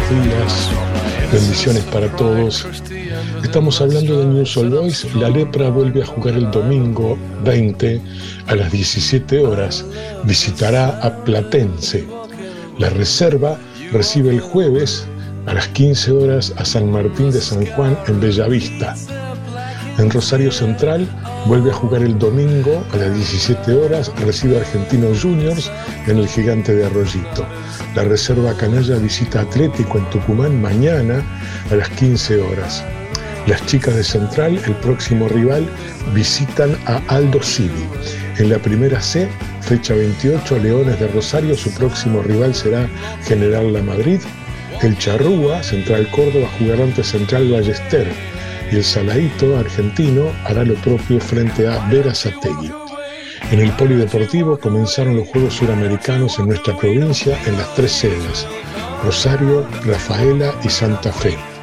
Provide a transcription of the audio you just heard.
buenos días, bendiciones para todos. Estamos hablando de Newell's Old Boys. La Lepra vuelve a jugar el domingo 20 a las 17 horas. Visitará a Platense. La Reserva recibe el jueves a las 15 horas a San Martín de San Juan en Bellavista. En Rosario Central vuelve a jugar el domingo a las 17 horas, recibe a Argentinos Juniors en el Gigante de Arroyito. La Reserva Canalla visita Atlético en Tucumán mañana a las 15 horas. Las chicas de Central, el próximo rival, visitan a Aldo Civi. En la primera C, fecha 28, Leones de Rosario, su próximo rival será General La Madrid. El Charrúa, Central Córdoba, jugará ante Central Ballester. Y el Saladito, argentino, hará lo propio frente a Berazategui. En el Polideportivo comenzaron los Juegos Suramericanos en nuestra provincia en las 3 sedes: Rosario, Rafaela y Santa Fe.